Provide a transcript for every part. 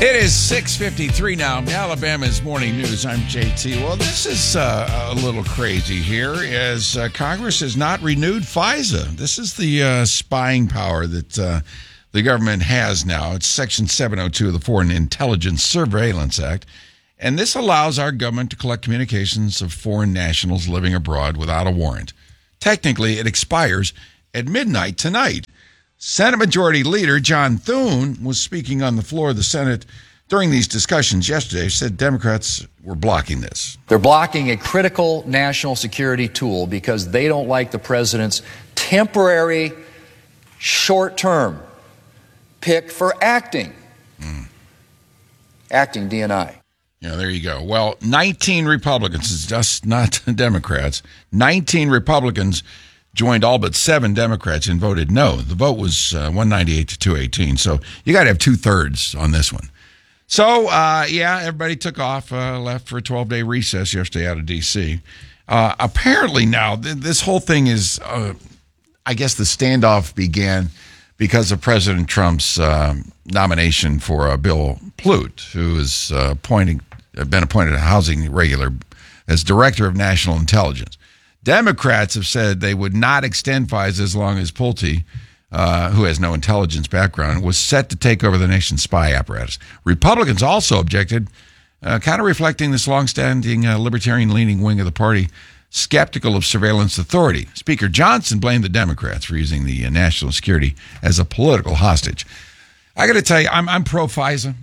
It is 6:53 now. Alabama's Morning News. I'm JT. Well, this is a little crazy here as Congress has not renewed FISA. This is the spying power that the government has now. It's Section 702 of the Foreign Intelligence Surveillance Act. And this allows our government to collect communications of foreign nationals living abroad without a warrant. Technically, it expires at midnight tonight. Senate Majority Leader John Thune was speaking on the floor of the Senate during these discussions yesterday. He said Democrats were blocking this. They're blocking a critical national security tool because they don't like the president's temporary, short-term pick for acting DNI. Yeah, there you go. Well, 19 Republicans, it's just not Democrats, 19 Republicans joined all but 7 Democrats and voted no. The vote was 198 to 218. So you got to have 2/3 on this one. So, everybody took off, left for a 12-day recess yesterday out of D.C. Apparently now, this whole thing is, I guess the standoff began because of President Trump's nomination for Bill Plute, who is been appointed a housing regular as Director of National Intelligence. Democrats have said they would not extend FISA as long as Pulte, who has no intelligence background, was set to take over the nation's spy apparatus. Republicans also objected, kind of reflecting this longstanding libertarian-leaning wing of the party, skeptical of surveillance authority. Speaker Johnson blamed the Democrats for using the national security as a political hostage. I got to tell you, I'm pro-FISA.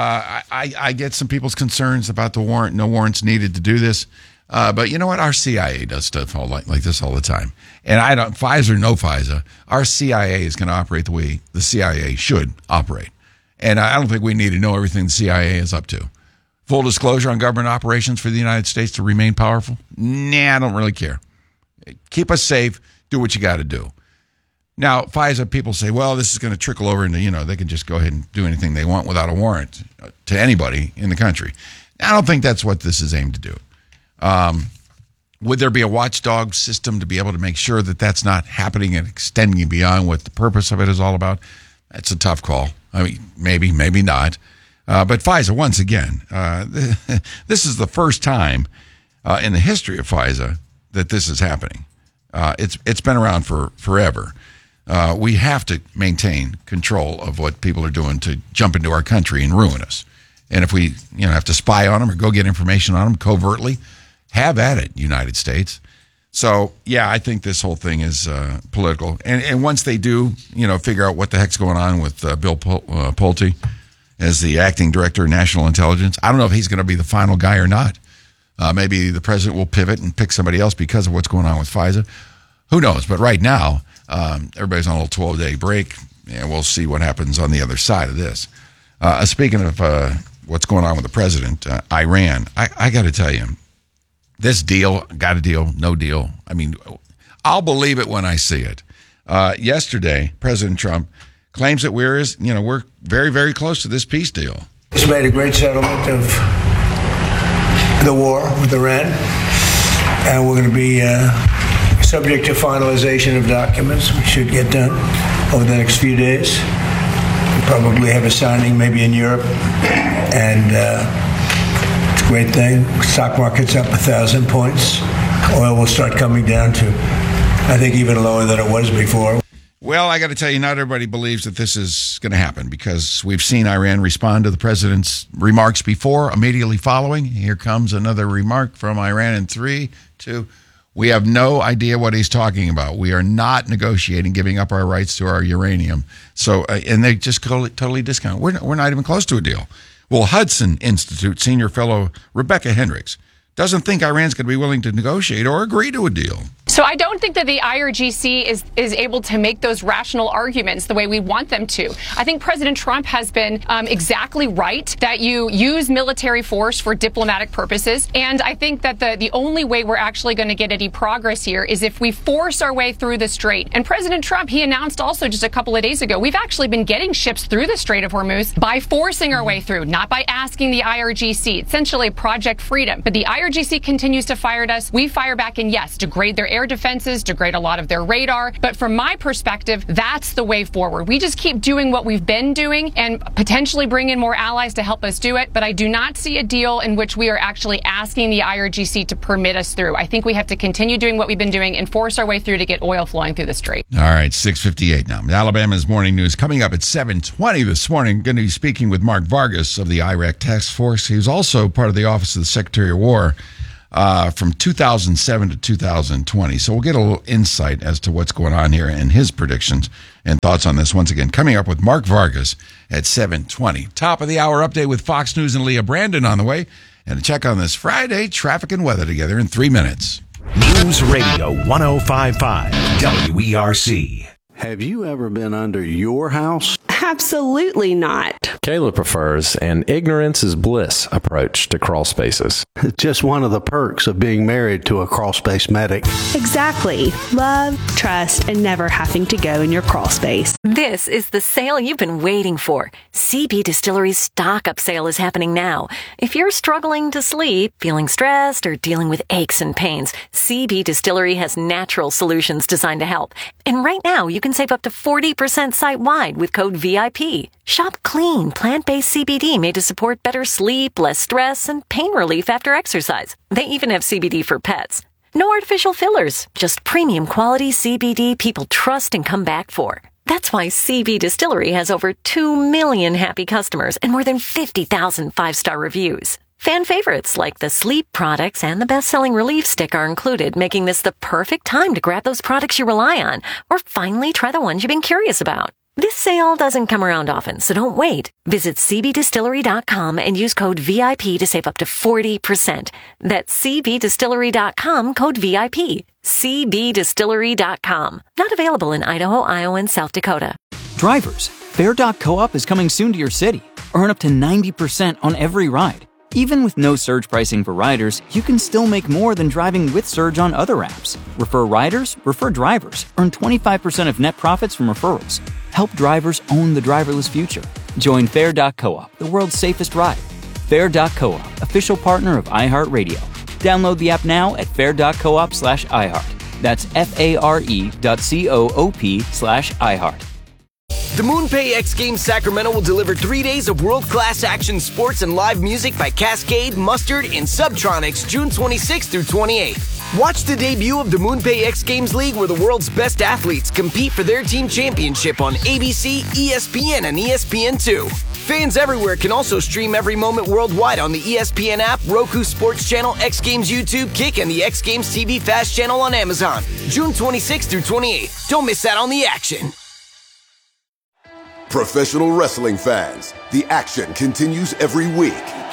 I get some people's concerns about the warrant, no warrants needed to do this. But you know what? Our CIA does stuff like this all the time. And FISA or no FISA, our CIA is going to operate the way the CIA should operate. And I don't think we need to know everything the CIA is up to. Full disclosure on government operations for the United States to remain powerful? Nah, I don't really care. Keep us safe. Do what you got to do. Now, FISA people say, well, this is going to trickle over into, they can just go ahead and do anything they want without a warrant to anybody in the country. I don't think that's what this is aimed to do. Would there be a watchdog system to be able to make sure that that's not happening and extending beyond what the purpose of it is all about? That's a tough call. I mean, maybe not. But FISA, once again, this is the first time in the history of FISA that this is happening. It's been around for forever. We have to maintain control of what people are doing to jump into our country and ruin us. And if we have to spy on them or go get information on them covertly, have at it, United States. So, I think this whole thing is political. And once they do, figure out what the heck's going on with Bill Pulte as the acting director of national intelligence, I don't know if he's going to be the final guy or not. Maybe the president will pivot and pick somebody else because of what's going on with FISA. Who knows? But right now, everybody's on a little 12-day break, and we'll see what happens on the other side of this. Speaking of what's going on with the president, Iran, I got to tell you, this deal, got a deal, no deal. I mean, I'll believe it when I see it. Yesterday, President Trump claims that we're very, very close to this peace deal. He's made a great settlement of the war with Iran, and we're going to be subject to finalization of documents, which should get done over the next few days. We'll probably have a signing maybe in Europe, and it's a great thing. Stock market's up 1,000 points. Oil will start coming down to, I think, even lower than it was before. Well, I got to tell you, not everybody believes that this is going to happen because we've seen Iran respond to the president's remarks before, immediately following. Here comes another remark from Iran in 3, 2. We have no idea what he's talking about. We are not negotiating giving up our rights to our uranium. So, and they just totally discount. We're not even close to a deal. Well, Hudson Institute senior fellow Rebecca Hendricks doesn't think Iran's going to be willing to negotiate or agree to a deal. So I don't think that the IRGC is able to make those rational arguments the way we want them to. I think President Trump has been exactly right that you use military force for diplomatic purposes. And I think that the only way we're actually going to get any progress here is if we force our way through the strait. And President Trump, he announced also just a couple of days ago, we've actually been getting ships through the Strait of Hormuz by forcing our way through, not by asking the IRGC. Essentially Project Freedom. But the IRGC IRGC continues to fire at us, we fire back and yes, degrade their air defenses, degrade a lot of their radar. But from my perspective, that's the way forward. We just keep doing what we've been doing and potentially bring in more allies to help us do it. But I do not see a deal in which we are actually asking the IRGC to permit us through. I think we have to continue doing what we've been doing and force our way through to get oil flowing through the strait. All right, 6:58 now. Alabama's Morning News coming up at 7:20 this morning. Going to be speaking with Mark Vargas of the Iraq Task Force. He was also part of the Office of the Secretary of War from 2007 to 2020. So we'll get a little insight as to what's going on here and his predictions and thoughts on this once again. Coming up with Mark Vargas at 7:20. Top of the hour update with Fox News and Leah Brandon on the way. And a check on this Friday traffic and weather together in 3 minutes. News Radio 105.5 WERC. Have you ever been under your house? Absolutely not. Kayla prefers an ignorance is bliss approach to crawl spaces. It's just one of the perks of being married to a crawl space medic. Exactly. Love, trust, and never having to go in your crawl space. This is the sale you've been waiting for. CB Distillery's stock-up sale is happening now. If you're struggling to sleep, feeling stressed, or dealing with aches and pains, CB Distillery has natural solutions designed to help. And right now, you can save up to 40% site-wide with code VIP. Shop clean, plant-based CBD made to support better sleep, less stress, and pain relief after exercise. They even have CBD for pets. No artificial fillers, just premium quality CBD people trust and come back for. That's why CB Distillery has over 2 million happy customers and more than 50,000 5-star reviews. Fan favorites like the sleep products and the best-selling relief stick are included, making this the perfect time to grab those products you rely on or finally try the ones you've been curious about. This sale doesn't come around often, so don't wait. Visit cbdistillery.com and use code VIP to save up to 40%. That's cbdistillery.com, code VIP. cbdistillery.com. Not available in Idaho, Iowa, and South Dakota. Drivers, Fair.coop is coming soon to your city. Earn up to 90% on every ride. Even with no surge pricing for riders, you can still make more than driving with surge on other apps. Refer riders, refer drivers. Earn 25% of net profits from referrals. Help drivers own the driverless future. Join Fair.coop, the world's safest ride. Fair.coop, official partner of iHeartRadio. Download the app now at fair.coop/iHeart. That's FARE.coop/iHeart. The MoonPay X Games Sacramento will deliver 3 days of world-class action sports and live music by Cascade, Mustard, and Subtronics June 26th through 28th. Watch the debut of the MoonPay X Games League where the world's best athletes compete for their team championship on ABC, ESPN, and ESPN2. Fans everywhere can also stream every moment worldwide on the ESPN app, Roku Sports Channel, X Games YouTube, Kick, and the X Games TV Fast channel on Amazon. June 26th through 28th. Don't miss out on the action. Professional wrestling fans, the action continues every week.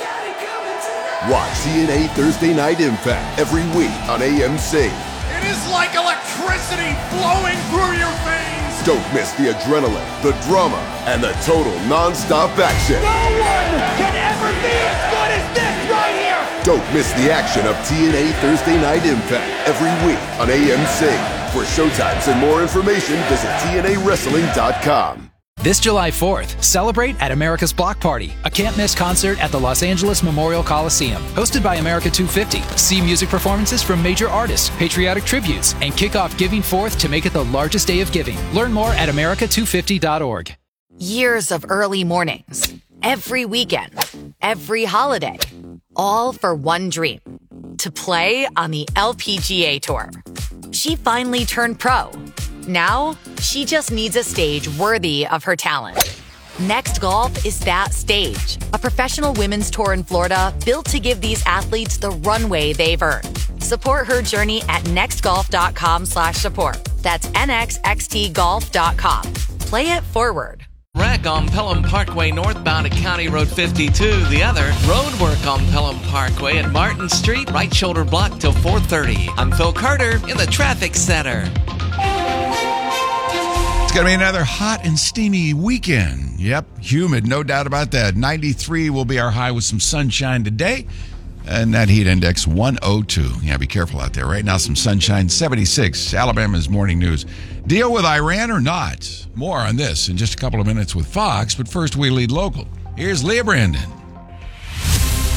Watch TNA Thursday Night Impact every week on AMC. It is like electricity flowing through your veins. Don't miss the adrenaline, the drama, and the total non-stop action. No one can ever be as good as this right here. Don't miss the action of TNA Thursday Night Impact every week on AMC. For showtimes and more information, visit TNAWrestling.com. This July 4th, celebrate at America's Block Party, a can't-miss concert at the Los Angeles Memorial Coliseum. Hosted by America 250. See music performances from major artists, patriotic tributes, and kick off Giving Forth to make it the largest day of giving. Learn more at america250.org. Years of early mornings, every weekend, every holiday, all for one dream, to play on the LPGA Tour. She finally turned pro. Now, she just needs a stage worthy of her talent. Next Golf is that stage. A professional women's tour in Florida built to give these athletes the runway they've earned. Support her journey at nextgolf.com/support. That's nxxtgolf.com. Play it forward. Wreck on Pelham Parkway northbound at County Road 52. The other, road work on Pelham Parkway at Martin Street, right shoulder block till 4:30. I'm Phil Carter in the traffic center. It's going to be another hot and steamy weekend. Yep, humid, no doubt about that. 93 will be our high with some sunshine today. And that heat index, 102. Yeah, be careful out there. Right now, some sunshine, 76. Alabama's Morning News. Deal with Iran or not? More on this in just a couple of minutes with Fox. But first, we lead local. Here's Leah Brandon.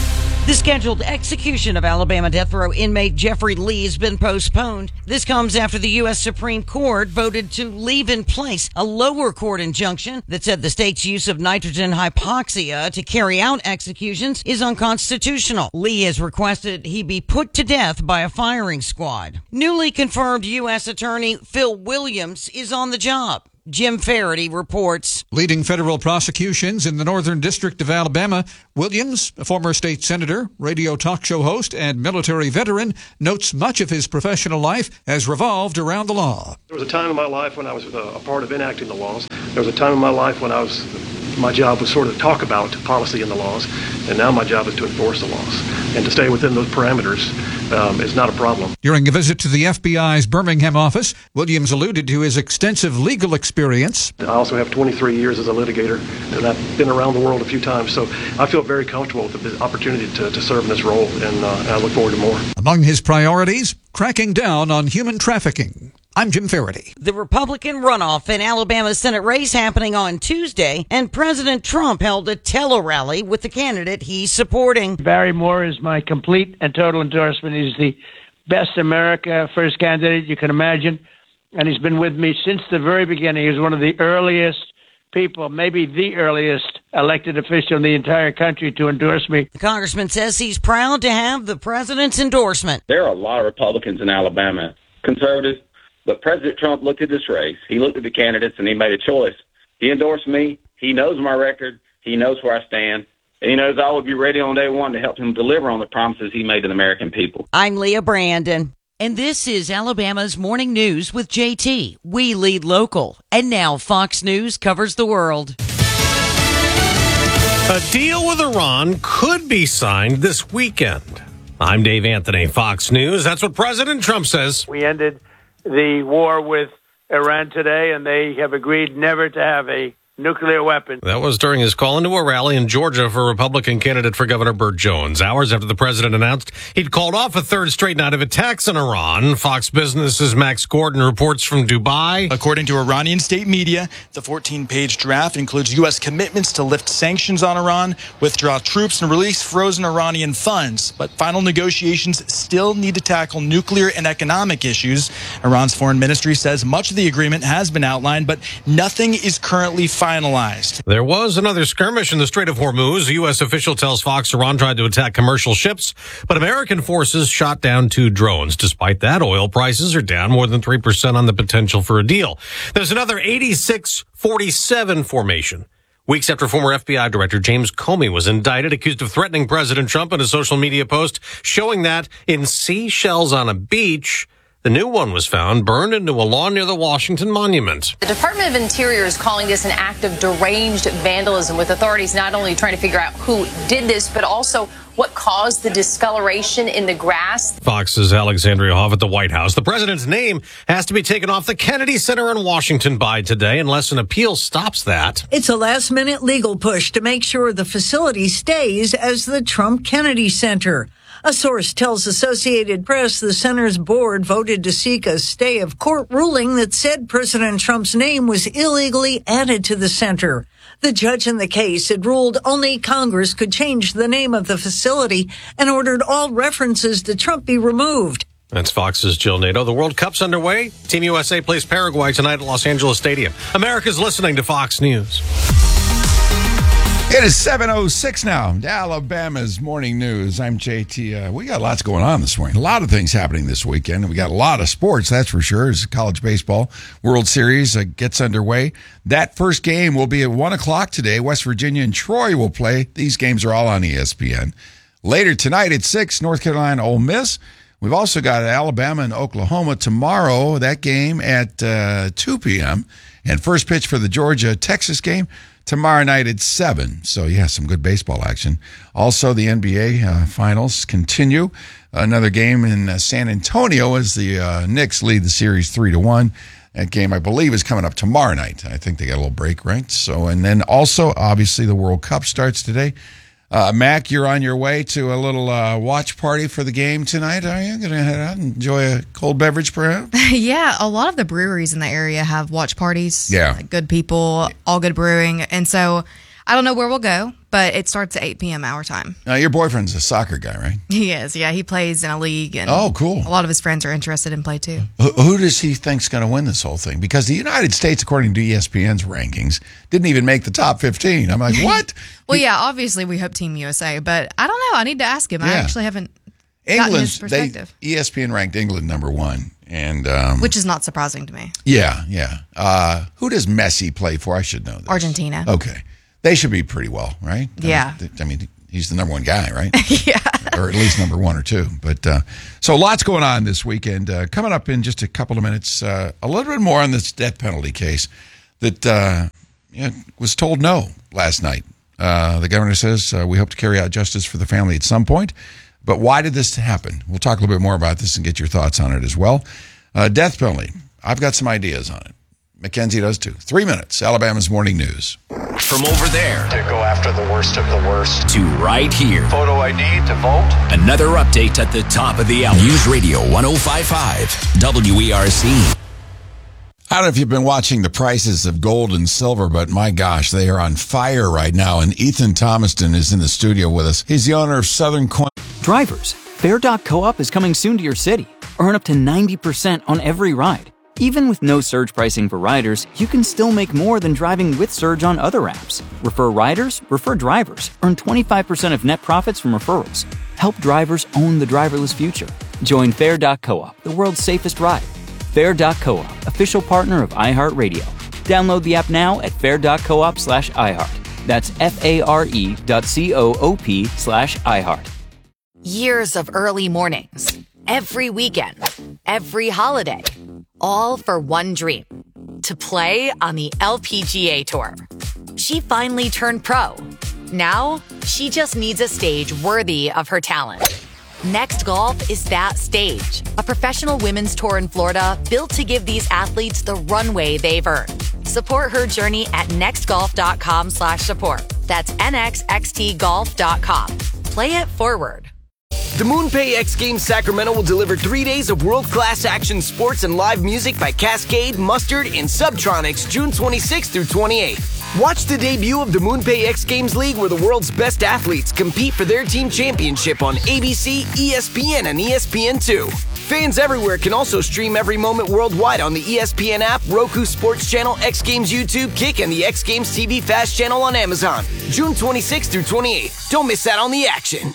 The scheduled execution of Alabama death row inmate Jeffrey Lee has been postponed. This comes after the U.S. Supreme Court voted to leave in place a lower court injunction that said the state's use of nitrogen hypoxia to carry out executions is unconstitutional. Lee has requested he be put to death by a firing squad. Newly confirmed U.S. Attorney Phil Williams is on the job. Jim Faraday reports. Leading federal prosecutions in the Northern District of Alabama, Williams, a former state senator, radio talk show host, and military veteran, notes much of his professional life has revolved around the law. There was a time in my life when I was a part of enacting the laws. There was a time in my life when my job was sort of talk about policy in the laws, and now my job is to enforce the laws. And to stay within those parameters is not a problem. During a visit to the FBI's Birmingham office, Williams alluded to his extensive legal experience. I also have 23 years as a litigator, and I've been around the world a few times, so I feel very comfortable with the opportunity to serve in this role, and I look forward to more. Among his priorities, cracking down on human trafficking. I'm Jim Faraday. The Republican runoff in Alabama's Senate race happening on Tuesday, and President Trump held a tele-rally with the candidate he's supporting. Barry Moore is my complete and total endorsement. He's the best America first candidate you can imagine, and he's been with me since the very beginning. He's one of the earliest people, maybe the earliest elected official in the entire country to endorse me. The congressman says he's proud to have the president's endorsement. There are a lot of Republicans in Alabama, conservatives. But President Trump looked at this race. He looked at the candidates, and he made a choice. He endorsed me. He knows my record. He knows where I stand. And he knows I will be ready on day one to help him deliver on the promises he made to the American people. I'm Leah Brandon. And this is Alabama's Morning News with JT. We lead local. And now Fox News covers the world. A deal with Iran could be signed this weekend. I'm Dave Anthony, Fox News. That's what President Trump says. We ended the war with Iran today, and they have agreed never to have a nuclear weapon. That was during his call into a rally in Georgia for Republican candidate for Governor Burt Jones. Hours after the president announced he'd called off a third straight night of attacks on Iran. Fox Business's Max Gordon reports from Dubai. According to Iranian state media, the 14-page draft includes U.S. commitments to lift sanctions on Iran, withdraw troops, and release frozen Iranian funds. But final negotiations still need to tackle nuclear and economic issues. Iran's foreign ministry says much of the agreement has been outlined, but nothing is currently finalized. There was another skirmish in the Strait of Hormuz. A U.S. official tells Fox Iran tried to attack commercial ships, but American forces shot down 2 drones. Despite that, oil prices are down more than 3% on the potential for a deal. There's another 86-47 formation. Weeks after former FBI Director James Comey was indicted, accused of threatening President Trump in a social media post showing that in seashells on a beach, the new one was found burned into a lawn near the Washington Monument. The Department of Interior is calling this an act of deranged vandalism, with authorities not only trying to figure out who did this, but also what caused the discoloration in the grass. Fox's Alexandria Hoff at the White House. The president's name has to be taken off the Kennedy Center in Washington by today unless an appeal stops that. It's a last-minute legal push to make sure the facility stays as the Trump Kennedy Center. A source tells Associated Press the center's board voted to seek a stay of court ruling that said President Trump's name was illegally added to the center. The judge in the case had ruled only Congress could change the name of the facility and ordered all references to Trump be removed. That's Fox's Jill Nato. The World Cup's underway. Team USA plays Paraguay tonight at Los Angeles Stadium. America's listening to Fox News. It is 7:06 now. Alabama's Morning News. I'm JT. We got lots going on this morning. A lot of things happening this weekend. We got a lot of sports, that's for sure. As college baseball World Series gets underway. That first game will be at 1 o'clock today. West Virginia and Troy will play. These games are all on ESPN. Later tonight at 6, North Carolina, Ole Miss. We've also got Alabama and Oklahoma tomorrow. That game at 2 p.m. And first pitch for the Georgia-Texas game tomorrow night at 7. So, yeah, some good baseball action. Also, the NBA finals continue. Another game in San Antonio as the Knicks lead the series 3-1. That game, I believe, is coming up tomorrow night. I think they got a little break, right? So, and then also, obviously, the World Cup starts today. Mac, you're on your way to a little watch party for the game tonight, are you? Going to head out and enjoy a cold beverage, perhaps? Yeah, a lot of the breweries in the area have watch parties. Yeah. Like good people, all good brewing. And so I don't know where we'll go, but but it starts at 8 p.m. our time. Now, your boyfriend's a soccer guy, right? He is, yeah. He plays in a league. And oh, cool. A lot of his friends are interested in play, too. Who does he think's going to win this whole thing? Because the United States, according to ESPN's rankings, didn't even make the top 15. I'm like, what? Well, yeah, obviously we hope Team USA, but I don't know. I need to ask him. I actually haven't gotten his perspective. ESPN ranked England number 1. And which is not surprising to me. Yeah. Who does Messi play for? I should know this. Argentina. Okay. They should be pretty well, right? Yeah. I mean, he's the number 1 guy, right? Yeah. Or at least number 1 or 2. But so lots going on this weekend. Coming up in just a couple of minutes, a little bit more on this death penalty case that was told no last night. The governor says we hope to carry out justice for the family at some point. But why did this happen? We'll talk a little bit more about this and get your thoughts on it as well. Death penalty. I've got some ideas on it. Mackenzie does too. 3 minutes. Alabama's Morning News. From over there to go after the worst of the worst to right here. Photo ID to vote. Another update at the top of the hour. News Radio 105.5 WERC. I don't know if you've been watching the prices of gold and silver, but my gosh, they are on fire right now. And Ethan Thomaston is in the studio with us. He's the owner of Southern Coin. Drivers, Fair.coop is coming soon to your city. Earn up to 90% on every ride. Even with no surge pricing for riders, you can still make more than driving with surge on other apps. Refer riders, refer drivers. Earn 25% of net profits from referrals. Help drivers own the driverless future. Join Fair.coop, the world's safest ride. Fair.coop, official partner of iHeartRadio. Download the app now at fair.coop/iHeart. That's FARE.coop/iHeart. Years of early mornings, every weekend, every holiday, all for one dream, to play on the LPGA Tour. She finally turned pro. Now, she just needs a stage worthy of her talent. Next Golf is that stage, a professional women's tour in Florida built to give these athletes the runway they've earned. Support her journey at nextgolf.com/support. That's nxxtgolf.com. Play it forward. The MoonPay X Games Sacramento will deliver 3 days of world-class action sports and live music by Cascade, Mustard, and Subtronics June 26th through 28th. Watch the debut of the MoonPay X Games League where the world's best athletes compete for their team championship on ABC, ESPN, and ESPN2. Fans everywhere can also stream every moment worldwide on the ESPN app, Roku Sports Channel, X Games YouTube, Kick, and the X Games TV Fast channel on Amazon. June 26th through 28th. Don't miss out on the action.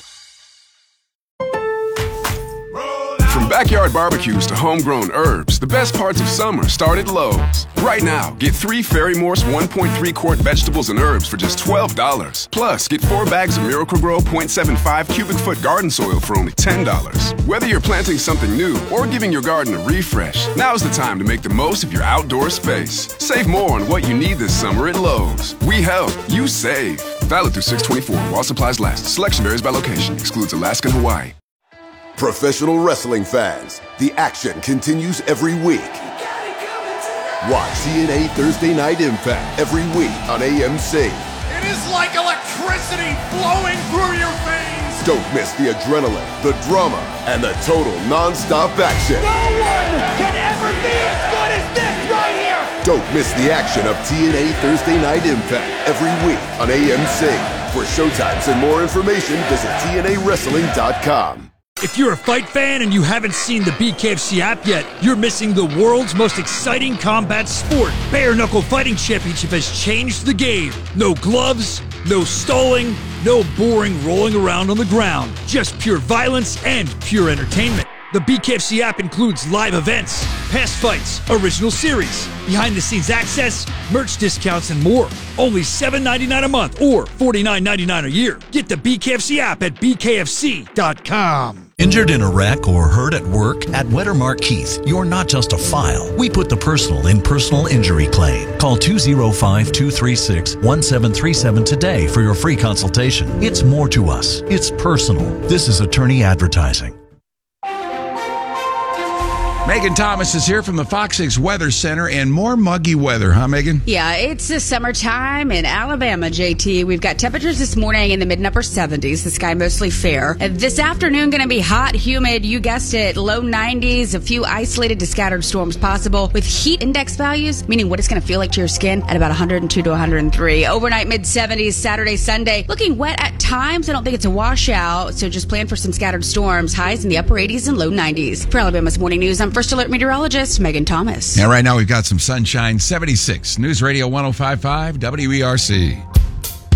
From backyard barbecues to homegrown herbs, the best parts of summer start at Lowe's. Right now, get 3 Fairy Morse 1.3 quart vegetables and herbs for just $12. Plus, get 4 bags of Miracle-Gro 0.75 cubic foot garden soil for only $10. Whether you're planting something new or giving your garden a refresh, now's the time to make the most of your outdoor space. Save more on what you need this summer at Lowe's. We help, you save. Valid through 6/24 while supplies last. Selection varies by location. Excludes Alaska and Hawaii. Professional wrestling fans, the action continues every week. Watch TNA Thursday Night Impact every week on AMC. It is like electricity flowing through your veins. Don't miss the adrenaline, the drama, and the total non-stop action. No one can ever be as good as this right here. Don't miss the action of TNA Thursday Night Impact every week on AMC. For showtimes and more information, visit TNAWrestling.com. If you're a fight fan and you haven't seen the BKFC app yet, you're missing the world's most exciting combat sport. Bare Knuckle Fighting Championship has changed the game. No gloves, no stalling, no boring rolling around on the ground. Just pure violence and pure entertainment. The BKFC app includes live events, past fights, original series, behind-the-scenes access, merch discounts, and more. Only $7.99 a month or $49.99 a year. Get the BKFC app at bkfc.com. Injured in a wreck or hurt at work? At Wettermark Keith, you're not just a file. We put the personal in personal injury claim. Call 205-236-1737 today for your free consultation. It's more to us. It's personal. This is attorney advertising. Megan Thomas is here from the Fox 6 Weather Center, and more muggy weather, huh, Megan? Yeah, it's the summertime in Alabama, JT. We've got temperatures this morning in the mid and upper 70s. The sky mostly fair. This afternoon going to be hot, humid. You guessed it, low 90s. A few isolated to scattered storms possible with heat index values, meaning what it's going to feel like to your skin at about 102 to 103. Overnight mid 70s, Saturday, Sunday. Looking wet at times. I don't think it's a washout, so just plan for some scattered storms. Highs in the upper 80s and low 90s. For Alabama's Morning News, I'm First Alert meteorologist Megan Thomas. Yeah, right now we've got some sunshine, 76. News Radio 105.5 WERC.